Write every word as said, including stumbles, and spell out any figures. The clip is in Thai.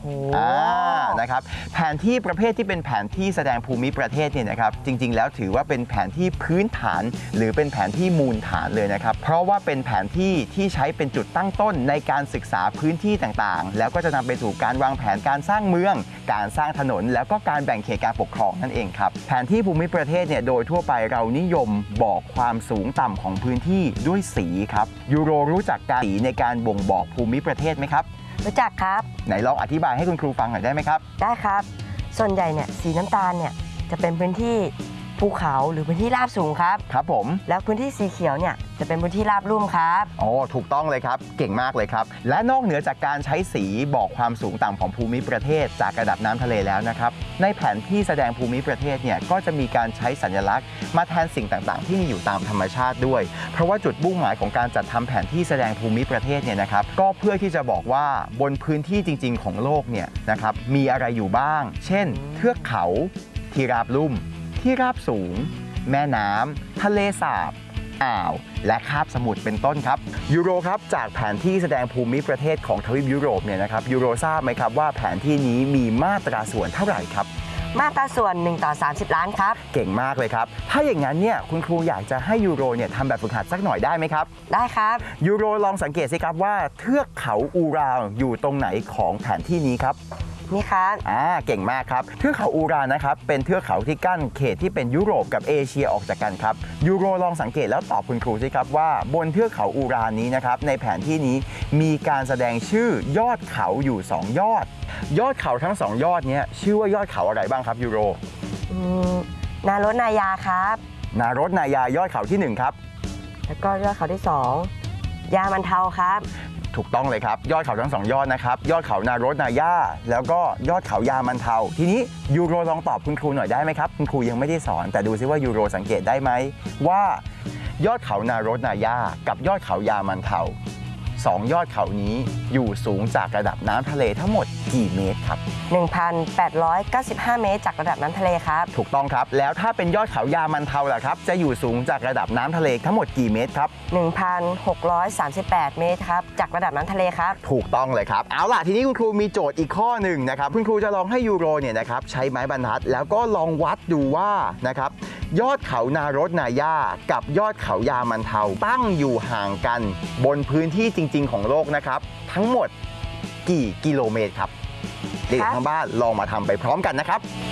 อ่านะครับแผนที่ประเภทที่เป็นแผนที่แสดงภูมิประเทศเนี่ยนะครับจริงๆแล้วถือว่าเป็นแผนที่พื้นฐานหรือเป็นแผนที่มูลฐานเลยนะครับเพราะว่าเป็นแผนที่ที่ใช้เป็นจุดตั้งต้นในการศึกษาพื้นที่ต่างๆแล้วก็จะนำไปสู่การวางแผนการสร้างเมืองการสร้างถนนแล้วก็การแบ่งเขตการปกครองนั่นเองครับแผนที่ภูมิประเทศเนี่ยโดยทั่วไปเรานิยมบอกความสูงต่ำของพื้นที่ด้วยสีครับยูโรรู้จักการสีในการบ่งบอกภูมิประเทศไหมครับรู้จักครับไหนลองอธิบายให้คุณครูฟังหน่อยได้ไหมครับได้ครับส่วนใหญ่เนี่ยสีน้ำตาลเนี่ยจะเป็นพื้นที่ภูเขาหรือพื้นที่ราบสูงครับครับผมแล้วพื้นที่สีเขียวเนี่ยจะเป็นพื้นที่ราบลุ่มครับโอ้ถูกต้องเลยครับเก่งมากเลยครับและนอกเหนือจากการใช้สีบอกความสูงต่ำของภูมิประเทศจากระดับน้ำทะเลแล้วนะครับในแผนที่แสดงภูมิประเทศเนี่ยก็จะมีการใช้สัญลักษณ์มาแทนสิ่งต่างๆที่มีอยู่ตามธรรมชาติด้วยเพราะว่าจุดมุ่งหมายของการจัดทำแผนที่แสดงภูมิประเทศเนี่ยนะครับก็เพื่อที่จะบอกว่าบนพื้นที่จริงๆของโลกเนี่ยนะครับมีอะไรอยู่บ้างเช่นเทือกเขาที่ราบลุ่มที่ราบสูงแม่น้ำทะเลสาบอ่าวและคาบสมุทรเป็นต้นครับยูโรครับจากแผนที่แสดงภูมิประเทศของทวีปยุโรปเนี่ยนะครับยูโรทราบไหมครับว่าแผนที่นี้มีมาตราส่วนเท่าไหร่ครับมาตราส่วนหนึ่งต่อสามสิบล้านครับเก่งมากเลยครับถ้าอย่างนั้นเนี่ยคุณครูอยากจะให้ยูโรเนี่ยทำแบบฝึกหัดสักหน่อยได้ไหมครับได้ครับยูโรลองสังเกตสิครับว่าเทือกเขาอูราวอยู่ตรงไหนของแผนที่นี้ครับนี่ครับอ่าเก่งมากครับเทือกเขาอูรานนะครับเป็นเทือกเขาที่กั้นเขตที่เป็นยุโรปกับเอเชียออกจากกันครับยูโรลองสังเกตแล้วตอบคุณครูสิครับว่าบนเทือกเขาอูรานนี้นะครับในแผนที่นี้มีการแสดงชื่อยอดเขาอยู่สองยอดยอดเขาทั้งสองยอดนี้ชื่อว่ายอดเขาอะไรบ้างครับยูโรนารถนายาครับนารถนายายอดเขาที่หนึ่งครับแล้วก็ยอดเขาที่สองยามันเทาครับถูกต้องเลยครับยอดเขาทั้งสองยอดนะครับยอดเขานารถนายาแล้วก็ยอดเขายามันเทาทีนี้ยูโรลองตอบคุณครูหน่อยได้ไหมครับคุณครูยังไม่ได้สอนแต่ดูซิว่ายูโรสังเกตได้ไหมว่ายอดเขานารถนายากับยอดเขายามันเทาสองยอดเขานี้อยู่สูงจากระดับน้ำทะเลทั้งหมดกี่เมตรครับหนึ่งพันแปดร้อยเก้าสิบห้า เมตรจากระดับน้ำทะเลครับถูกต้องครับแล้วถ้าเป็นยอดเขายามันเทาล่ะครับจะอยู่สูงจากระดับน้ำทะเลทั้งหมดกี่เมตรครับหนึ่งพันหกร้อยสามสิบแปด เมตรครับจากระดับน้ำทะเลครับถูกต้องเลยครับเอาล่ะทีนี้คุณครูมีโจทย์อีกข้อหนึ่งนะครับคุณครูจะลองให้ยูโรเนี่ยนะครับใช้ไม้บรรทัดแล้วก็ลองวัดดูว่านะครับยอดเขานารถนายากับยอดเขายามันเทาตั้งอยู่ห่างกันบนพื้นที่จริงๆของโลกนะครับทั้งหมดกี่กิโลเมตรครับเด็กทั้งบ้านลองมาทำไปพร้อมกันนะครับ